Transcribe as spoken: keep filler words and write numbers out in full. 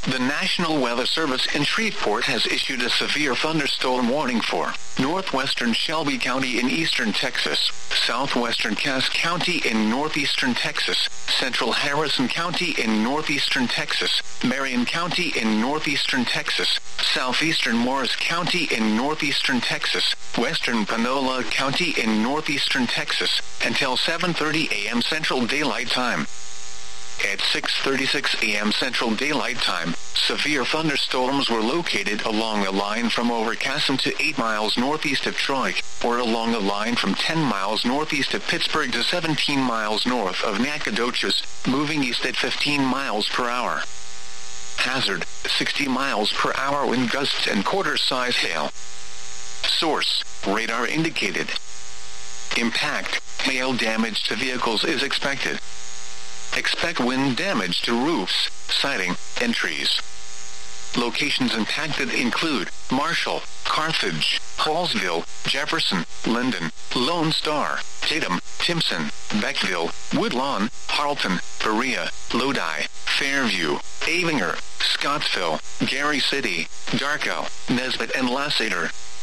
The National Weather Service in Shreveport has issued a severe thunderstorm warning for northwestern Shelby County in eastern Texas, southwestern Cass County in northeastern Texas, central Harrison County in northeastern Texas, Marion County in northeastern Texas, southeastern Morris County in northeastern Texas, western Panola County in northeastern Texas, until seven thirty a.m. Central Daylight Time. At six thirty-six a.m. Central Daylight Time, severe thunderstorms were located along a line from Overcassim to eight miles northeast of Troy, or along a line from ten miles northeast of Pittsburgh to seventeen miles north of Nacogdoches, moving east at fifteen miles per hour. Hazard, sixty miles per hour wind gusts and quarter-size hail. Source, radar indicated. Impact, hail damage to vehicles is expected. Expect wind damage to roofs, siding, and trees. Locations impacted include Marshall, Carthage, Hallsville, Jefferson, Linden, Lone Star, Tatum, Timpson, Beckville, Woodlawn, Harleton, Berea, Lodi, Fairview, Avinger, Scottsville, Gary City, Darko, Nesbitt, and Lasseter.